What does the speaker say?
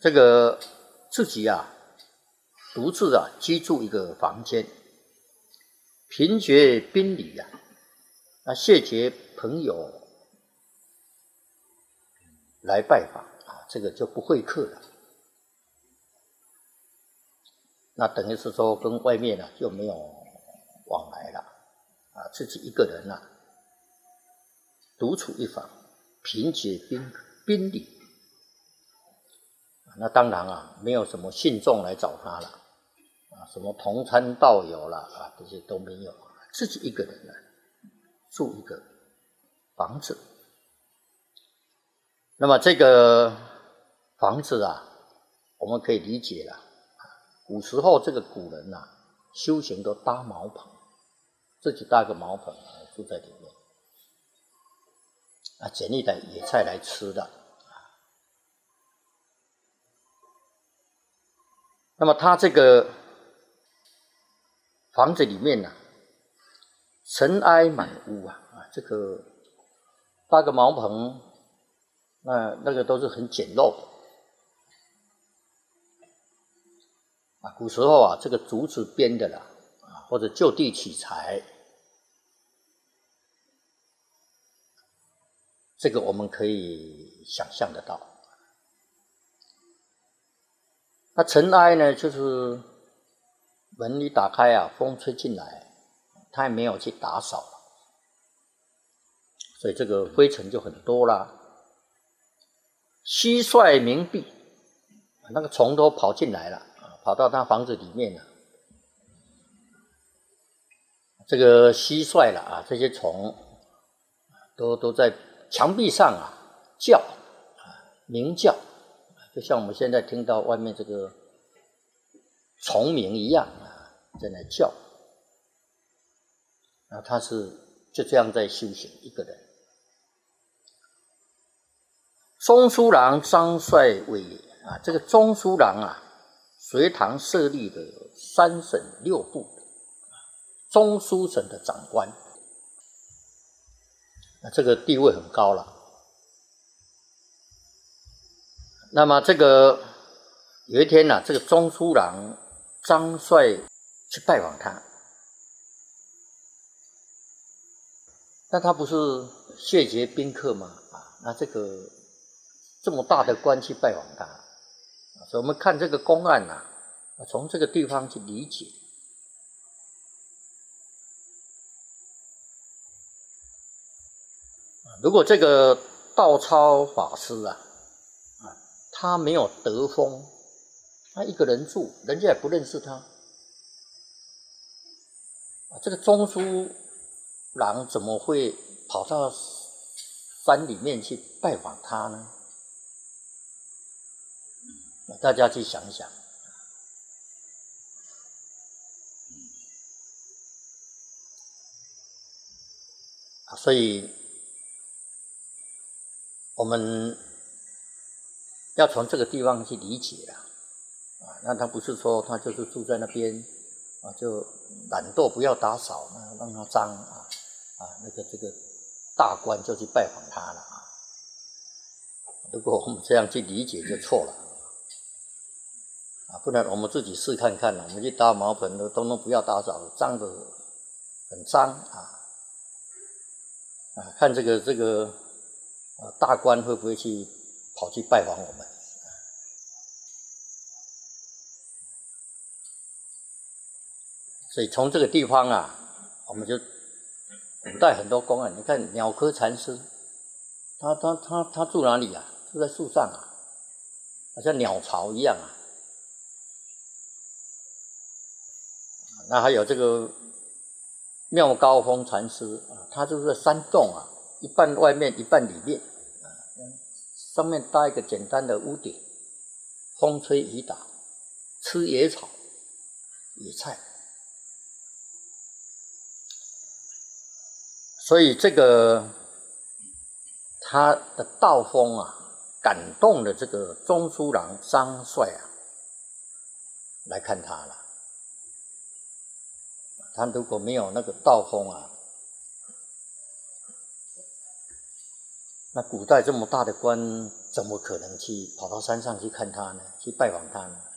这个自己啊，独自啊居住一个房间，贫绝宾礼啊，谢绝朋友来拜访啊，这个就不会客了。那等于是说跟外面呢就没有往来了啊，自己一个人啊，独处一房，贫绝宾礼。那当然啊，没有什么信众来找他了啊，什么同参道友了啊，这些都没有，自己一个人呢，住一个房子。那么这个房子啊，我们可以理解了，古时候这个古人啊，修行都搭茅棚，自己搭个茅棚住在里面啊，捡一点野菜来吃的。那么他这个房子里面呢，尘埃满屋啊，这个搭个茅棚，那个都是很简陋的啊。古时候啊，这个竹子编的啦，或者就地取材，这个我们可以想象得到。那尘埃呢，就是门一打开啊，风吹进来，他也没有去打扫，所以这个灰尘就很多啦。蟋蟀鸣闭，那个虫都跑进来了，跑到他房子里面了。这个蟋蟀了啊，这些虫都在墙壁上啊叫鸣叫，就像我们现在听到外面这个虫鸣一样啊，在那叫。然后他是就这样在修行一个人。中书郎张帅为也啊，这个中书郎啊，隋唐设立的3省6部中书省的长官，这个地位很高了。那么这个有一天呢，这个中书郎张帅去拜访他，那他不是谢绝宾客吗？那这个这么大的官去拜访他，所以我们看这个公案啊，从这个地方去理解。如果这个道超法师啊，他没有得风，他一个人住，人家也不认识他，这个中书郎怎么会跑到山里面去拜访他呢？大家去想想。所以我们要从这个地方去理解了那他不是说他就是住在那边就懒惰不要打扫，让他脏这个大官就去拜访他了如果我们这样去理解就错了不然我们自己试看看我们去搭茅棚的通通不要打扫，脏的很脏看这个大官会不会跑去拜访我们？所以从这个地方我们就古代很多公案，你看鸟窠禅师，他住哪里住在树上好像鸟巢一样那还有这个妙高峰禅师他就是在山洞一半外面一半里面上面搭一个简单的屋顶，风吹雨打，吃野草野菜。所以这个他的道风感动了这个中书郎张帅来看他了。他如果没有那个道风那古代这么大的官，怎么可能去跑到山上去看他呢？去拜访他呢？